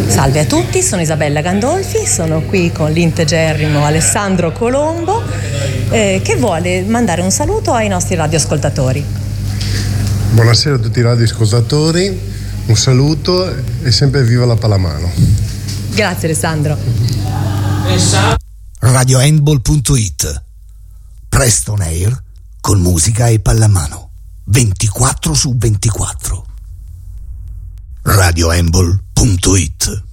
Salve a tutti, sono Isabella Gandolfi, sono qui con l'integerrimo Alessandro Colombo che vuole mandare un saluto ai nostri radioascoltatori. Buonasera a tutti i radioascoltatori, un saluto e sempre viva la pallamano. Grazie Alessandro. RadioHandball.it, presto on air con musica e pallamano 24/24. RadioHandball.it.